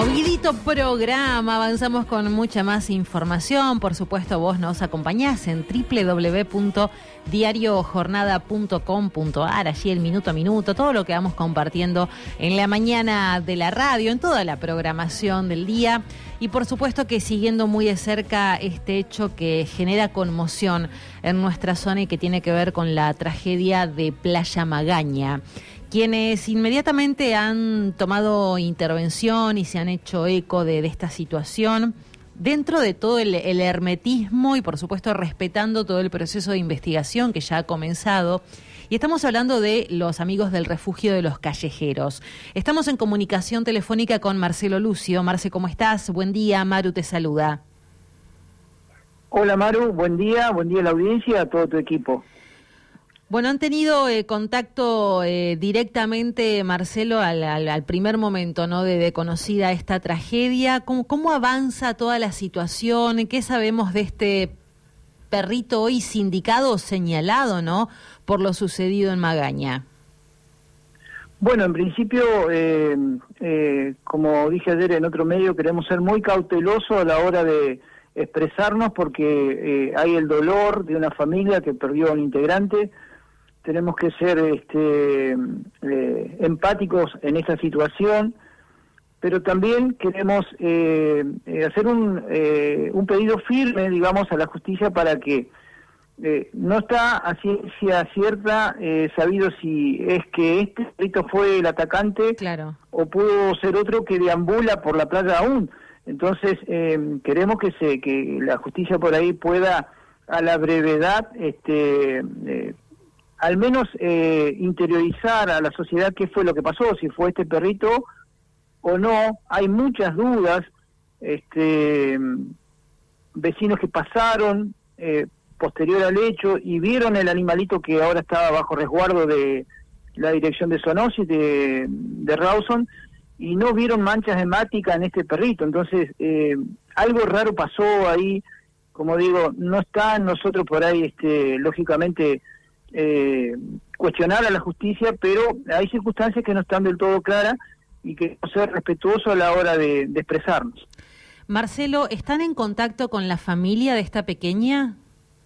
Movidito programa, avanzamos con mucha más información. Por supuesto, vos nos acompañás en www.diariojornada.com.ar, allí el minuto a minuto, todo lo que vamos compartiendo en la mañana de la radio, en toda la programación del día. Y por supuesto que siguiendo muy de cerca este hecho que genera conmoción en nuestra zona y que tiene que ver con la tragedia de Playa Magaña. Quienes inmediatamente han tomado intervención y se han hecho eco de esta situación, dentro de todo el hermetismo y por supuesto respetando todo el proceso de investigación que ya ha comenzado. Y estamos hablando de los amigos del Refugio de los Callejeros. Estamos en comunicación telefónica con Marcelo Lucio. Marce, ¿cómo estás? Buen día, Maru te saluda. Hola Maru, buen día a la audiencia, a todo tu equipo. Bueno, han tenido contacto directamente, Marcelo, al primer momento, ¿no? de conocida esta tragedia. ¿Cómo avanza toda la situación? ¿Qué sabemos de este perrito hoy sindicado o señalado, ¿no? por lo sucedido en Magaña? Bueno, en principio, como dije ayer en otro medio, queremos ser muy cautelosos a la hora de expresarnos porque hay el dolor de una familia que perdió a un integrante. Tenemos que ser empáticos en esta situación, pero también queremos hacer un pedido firme, digamos, a la justicia para que no está a ciencia cierta sabido si es que este perrito fue el atacante, claro, o pudo ser otro que deambula por la playa aún. Entonces queremos que la justicia por ahí pueda a la brevedad al menos interiorizar a la sociedad qué fue lo que pasó, si fue este perrito o no. Hay muchas dudas, vecinos que pasaron posterior al hecho y vieron el animalito que ahora estaba bajo resguardo de la dirección de Zoonosis de Rawson y no vieron manchas hemáticas en este perrito. Entonces algo raro pasó ahí. Como digo, no está en nosotros por ahí lógicamente cuestionar a la justicia, pero hay circunstancias que no están del todo claras y que hay que ser respetuosos a la hora de expresarnos. Marcelo, ¿están en contacto con la familia de esta pequeña?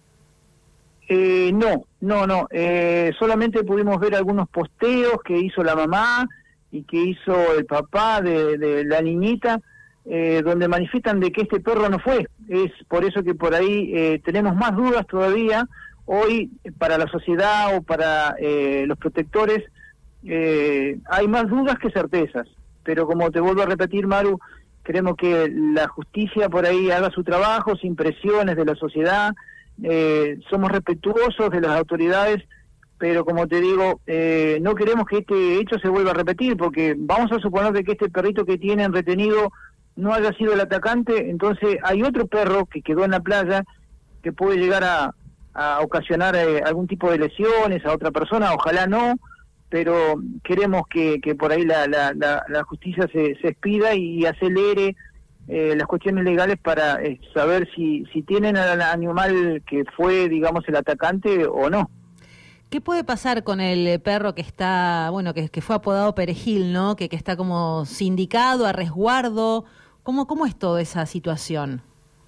No, solamente pudimos ver algunos posteos que hizo la mamá y que hizo el papá de la niñita, donde manifiestan de que este perro no fue. Es por eso que por ahí tenemos más dudas todavía. Hoy, para la sociedad o para los protectores, hay más dudas que certezas. Pero como te vuelvo a repetir, Maru, queremos que la justicia por ahí haga su trabajo sin presiones de la sociedad. Somos respetuosos de las autoridades, pero como te digo, no queremos que este hecho se vuelva a repetir, porque vamos a suponer de que este perrito que tienen retenido no haya sido el atacante. Entonces hay otro perro que quedó en la playa que puede llegar a ocasionar algún tipo de lesiones a otra persona, ojalá no, pero queremos que por ahí la justicia se expida y acelere las cuestiones legales para saber si tienen al animal que fue, digamos, el atacante o no. ¿Qué puede pasar con el perro que está, bueno, que fue apodado Perejil, ¿no? Que está como sindicado, a resguardo? ¿Cómo es toda esa situación?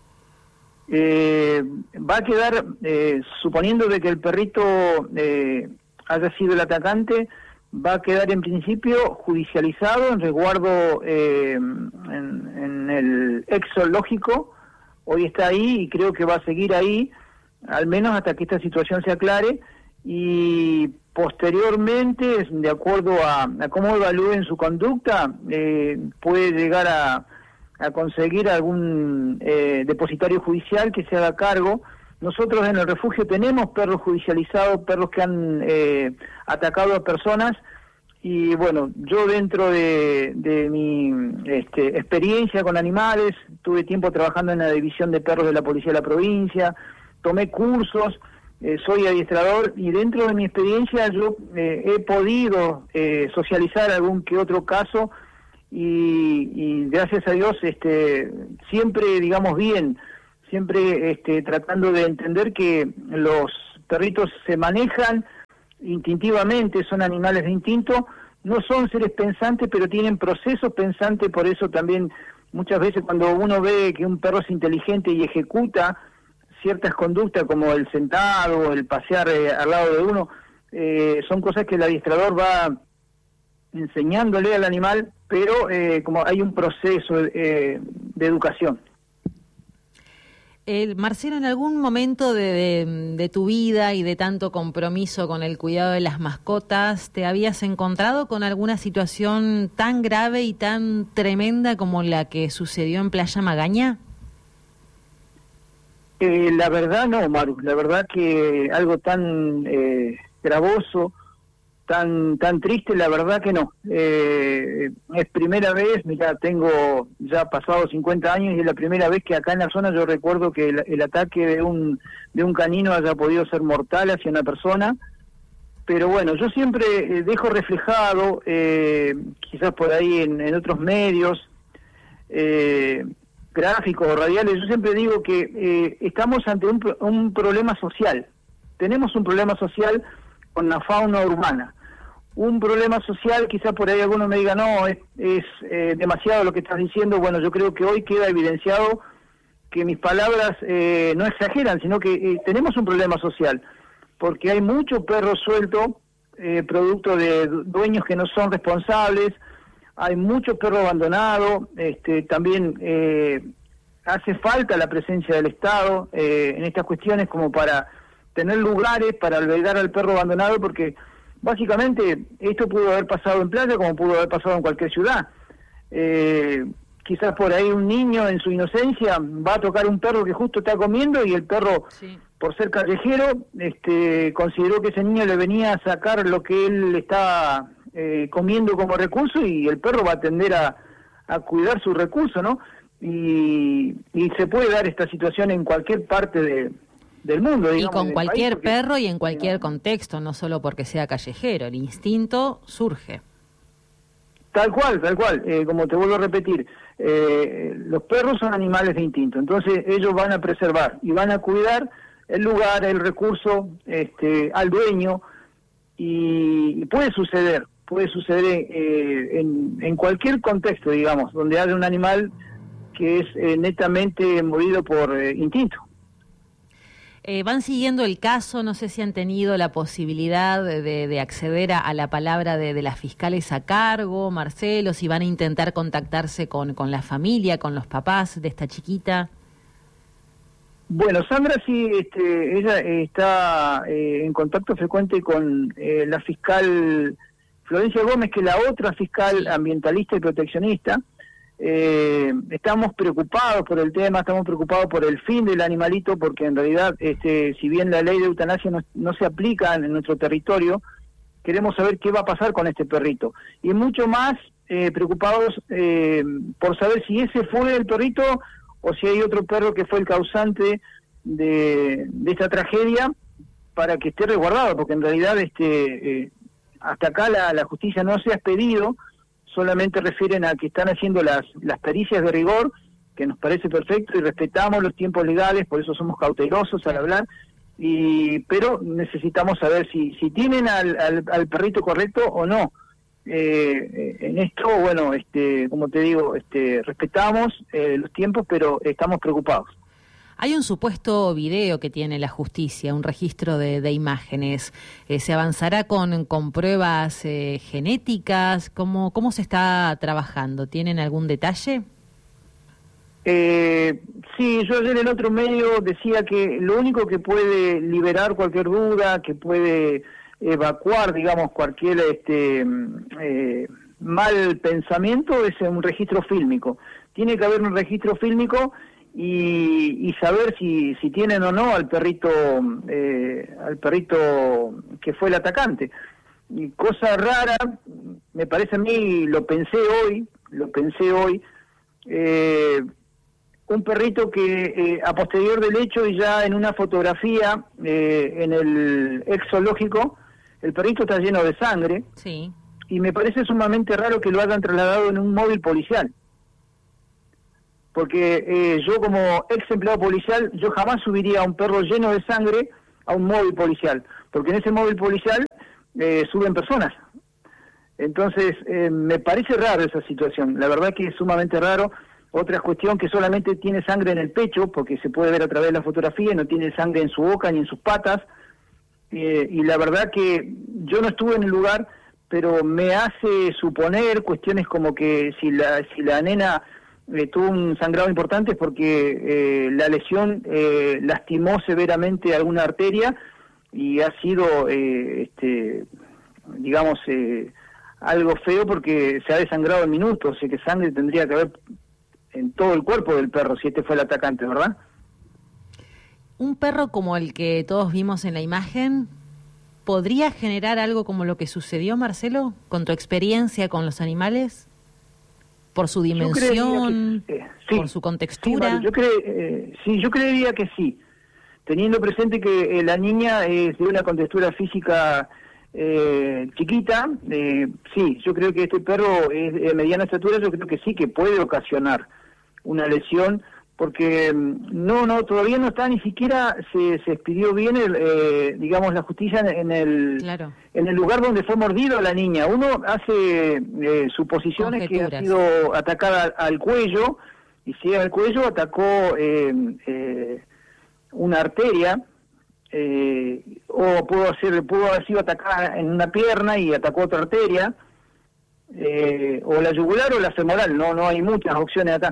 Va a quedar, suponiendo de que el perrito haya sido el atacante, va a quedar en principio judicializado en resguardo en el ex zoológico. Hoy está ahí y creo que va a seguir ahí, al menos hasta que esta situación se aclare, y posteriormente, de acuerdo a cómo evalúen su conducta, puede llegar a conseguir algún depositario judicial que se haga cargo. Nosotros en el refugio tenemos perros judicializados, perros que han atacado a personas, y bueno, yo dentro de mi experiencia con animales, tuve tiempo trabajando en la división de perros de la policía de la provincia, tomé cursos, soy adiestrador, y dentro de mi experiencia yo he podido socializar algún que otro caso, y gracias a Dios siempre, digamos, bien, siempre tratando de entender que los perritos se manejan instintivamente, son animales de instinto, no son seres pensantes, pero tienen procesos pensantes, por eso también muchas veces cuando uno ve que un perro es inteligente y ejecuta ciertas conductas como el sentado, el pasear al lado de uno, son cosas que el adiestrador va enseñándole al animal, pero como hay un proceso de educación. Marcelo, ¿en algún momento de tu vida y de tanto compromiso con el cuidado de las mascotas, te habías encontrado con alguna situación tan grave y tan tremenda como la que sucedió en Playa Magaña? La verdad no, Maru, la verdad que algo tan gravoso, tan triste, la verdad que no. Es primera vez, mira, tengo ya pasado 50 años y es la primera vez que acá en la zona yo recuerdo que el ataque de un canino haya podido ser mortal hacia una persona. Pero bueno, yo siempre dejo reflejado, quizás por ahí en otros medios, gráficos o radiales, yo siempre digo que estamos ante un problema social. Tenemos un problema social con la fauna urbana. Un problema social, quizás por ahí alguno me diga, no, es demasiado lo que estás diciendo. Bueno, yo creo que hoy queda evidenciado que mis palabras no exageran, sino que tenemos un problema social, porque hay mucho perro suelto, producto de dueños que no son responsables, hay mucho perro abandonado, también hace falta la presencia del Estado en estas cuestiones como para tener lugares para albergar al perro abandonado, porque básicamente esto pudo haber pasado en Playa como pudo haber pasado en cualquier ciudad. Quizás por ahí un niño en su inocencia va a tocar un perro que justo está comiendo y el perro, sí, por ser callejero, consideró que ese niño le venía a sacar lo que él estaba comiendo como recurso, y el perro va a tender a cuidar su recurso, ¿no? Y se puede dar esta situación en cualquier parte del mundo, digamos, y con cualquier perro y en cualquier contexto, no solo porque sea callejero, el instinto surge. Tal cual, como te vuelvo a repetir, los perros son animales de instinto, entonces ellos van a preservar y van a cuidar el lugar, el recurso, al dueño, y puede suceder en cualquier contexto, digamos, donde haya un animal que es netamente movido por instinto. Van siguiendo el caso, no sé si han tenido la posibilidad de acceder a la palabra de las fiscales a cargo, Marcelo, si van a intentar contactarse con la familia, con los papás de esta chiquita. Bueno, Sandra sí, ella está en contacto frecuente con la fiscal Florencia Gómez, que es la otra fiscal ambientalista y proteccionista. Estamos preocupados por el tema, estamos preocupados por el fin del animalito, porque en realidad, si bien la ley de eutanasia no se aplica en nuestro territorio, queremos saber qué va a pasar con este perrito. Y mucho más preocupados por saber si ese fue el perrito o si hay otro perro que fue el causante de esta tragedia, para que esté resguardado, porque en realidad hasta acá la justicia no se ha expedido, solamente refieren a que están haciendo las pericias de rigor, que nos parece perfecto y respetamos los tiempos legales, por eso somos cautelosos al hablar, pero necesitamos saber si tienen al perrito correcto o no. En esto, bueno, como te digo, respetamos los tiempos, pero estamos preocupados. Hay un supuesto video que tiene la justicia, un registro de imágenes. ¿Se avanzará con pruebas genéticas? ¿Cómo se está trabajando? ¿Tienen algún detalle? Sí, yo ayer en otro medio decía que lo único que puede liberar cualquier duda, que puede evacuar, digamos, cualquier mal pensamiento, es un registro fílmico. Tiene que haber un registro fílmico y saber si tienen o no al perrito que fue el atacante. Y cosa rara, me parece a mí, lo pensé hoy, un perrito que a posterior del hecho y ya en una fotografía en el ex zoológico, el perrito está lleno de sangre. Sí. Y me parece sumamente raro que lo hayan trasladado en un móvil policial. Porque yo como ex empleado policial, yo jamás subiría a un perro lleno de sangre a un móvil policial, porque en ese móvil policial suben personas. Entonces, me parece raro esa situación, la verdad que es sumamente raro. Otra cuestión que solamente tiene sangre en el pecho, porque se puede ver a través de la fotografía, no tiene sangre en su boca ni en sus patas, y la verdad que yo no estuve en el lugar, pero me hace suponer cuestiones como que si la nena tuvo un sangrado importante es porque la lesión lastimó severamente alguna arteria y ha sido, digamos, algo feo porque se ha desangrado en minutos, o sea que sangre tendría que haber en todo el cuerpo del perro si este fue el atacante, ¿verdad? Un perro como el que todos vimos en la imagen, ¿podría generar algo como lo que sucedió, Marcelo, con tu experiencia con los animales? ¿Por su dimensión? Sí, ¿por su contextura? Sí, yo creería que sí. Teniendo presente que la niña es de una contextura física chiquita, sí, yo creo que este perro es de mediana estatura, yo creo que sí, que puede ocasionar una lesión, porque todavía no está, ni siquiera se expidió bien, digamos, la justicia en el lugar donde fue mordido la niña. Uno hace suposiciones que ha sido atacada al cuello, y si al cuello atacó una arteria, o pudo haber sido atacada en una pierna y atacó otra arteria, o la yugular o la femoral, no hay muchas opciones acá.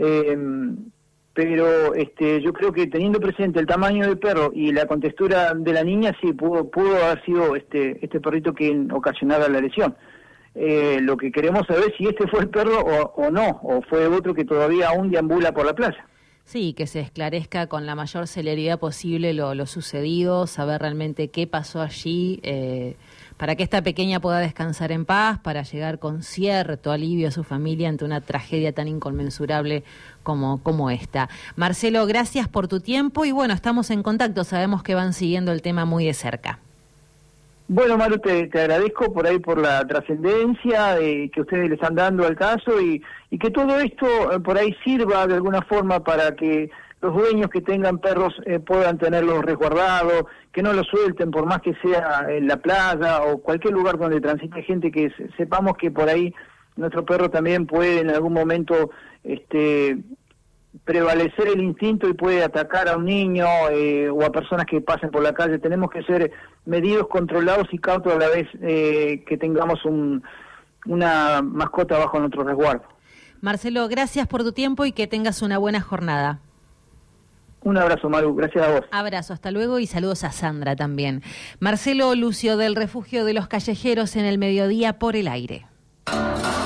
Pero yo creo que teniendo presente el tamaño del perro y la contextura de la niña, sí, pudo haber sido este perrito quien ocasionara la lesión. Lo que queremos saber es si este fue el perro o no, o fue otro que todavía aún deambula por la playa. Sí, que se esclarezca con la mayor celeridad posible lo sucedido, saber realmente qué pasó allí, para que esta pequeña pueda descansar en paz, para llegar con cierto alivio a su familia ante una tragedia tan inconmensurable como esta. Marcelo, gracias por tu tiempo y bueno, estamos en contacto, sabemos que van siguiendo el tema muy de cerca. Bueno, Maru, te agradezco por ahí por la trascendencia que ustedes le están dando al caso y que todo esto por ahí sirva de alguna forma para que los dueños que tengan perros puedan tenerlos resguardados, que no los suelten por más que sea en la playa o cualquier lugar donde transite gente, que sepamos que por ahí nuestro perro también puede en algún momento prevalecer el instinto y puede atacar a un niño o a personas que pasen por la calle. Tenemos que ser medidos, controlados y cautos a la vez que tengamos una mascota bajo nuestro resguardo. Marcelo, gracias por tu tiempo y que tengas una buena jornada. Un abrazo, Maru, gracias a vos. Abrazo, hasta luego y saludos a Sandra también. Marcelo Lucio del Refugio de los Callejeros en el Mediodía por el Aire.